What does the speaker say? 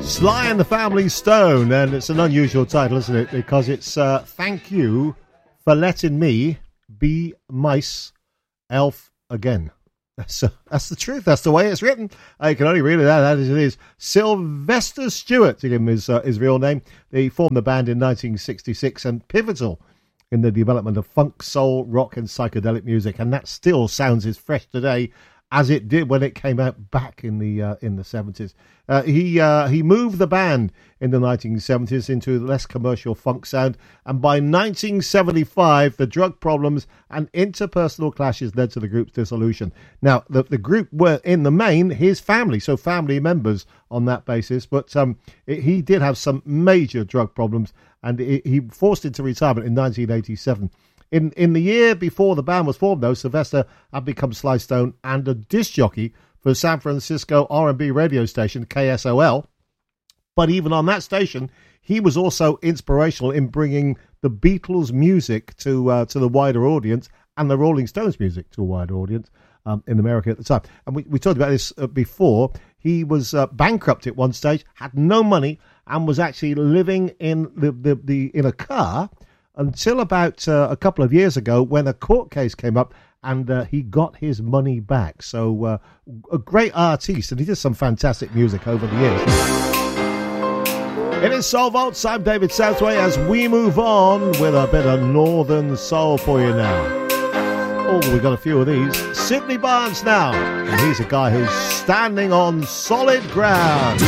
Sly and the Family Stone, and it's an unusual title, isn't it? Because it's Thank You for Letting Me Be Mice Elf Again. That's the truth. That's the way it's written. I can only read it as it is. Sylvester Stewart, to give him his real name. They formed the band in 1966 and pivotal in the development of funk, soul, rock, and psychedelic music, and that still sounds as fresh today as it did when it came out back in the 70s. He moved the band in the 1970s into a less commercial funk sound, and by 1975, the drug problems and interpersonal clashes led to the group's dissolution. Now, the group were, in the main, his family, so family members on that basis, but he did have some major drug problems, and he forced into retirement in 1987. In the year before the band was formed, though, Sylvester had become Sly Stone and a disc jockey for San Francisco R&B radio station KSOL. But even on that station, he was also inspirational in bringing the Beatles' music to the wider audience and the Rolling Stones' music to a wider audience in America at the time. And we talked about this before. He was bankrupt at one stage, had no money, and was actually living in in a car until about a couple of years ago when a court case came up and he got his money back. So a great artiste, and he did some fantastic music over the years. It is Soul Vaults. I'm David Southway as we move on with a bit of Northern Soul for you now. Oh, we've got a few of these. Sidney Barnes now. And he's a guy who's standing on solid ground.